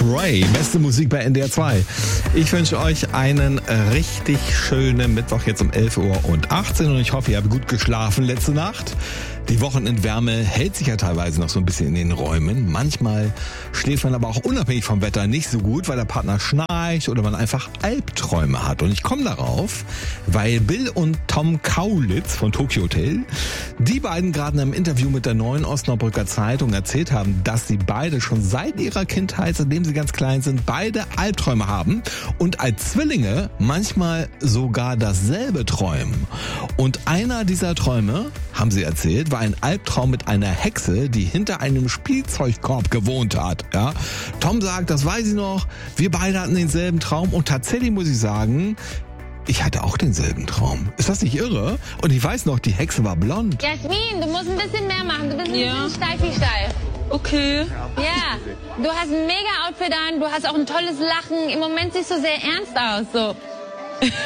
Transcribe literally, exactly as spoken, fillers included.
Ray, beste Musik bei N D R zwei. Ich wünsche euch einen richtig schönen Mittwoch jetzt um elf Uhr und achtzehn und ich hoffe, ihr habt gut geschlafen letzte Nacht. Die Wochenendwärme hält sich ja teilweise noch so ein bisschen in den Räumen. Manchmal schläft man aber auch unabhängig vom Wetter nicht so gut, weil der Partner schnarcht oder man einfach Albträume hat. Und ich komme darauf, weil Bill und Tom Kaulitz von Tokyo Hotel, die beiden gerade in einem Interview mit der Neuen Osnabrücker Zeitung erzählt haben, dass sie beide schon seit ihrer Kindheit, seitdem sie ganz klein sind, beide Albträume haben und als Zwillinge manchmal sogar dasselbe träumen. Und einer dieser Träume, haben sie erzählt, war ein Albtraum mit einer Hexe, die hinter einem Spielzeugkorb gewohnt hat. Ja? Tom sagt, das weiß ich noch, wir beide hatten denselben Traum und tatsächlich muss ich sagen, ich hatte auch denselben Traum. Ist das nicht irre? Und ich weiß noch, die Hexe war blond. Jasmin, du musst ein bisschen mehr machen. Du bist ein Ja. bisschen steifi steif. Okay. Ja, du hast ein mega Outfit an, du hast auch ein tolles Lachen. Im Moment siehst du sehr ernst aus. So.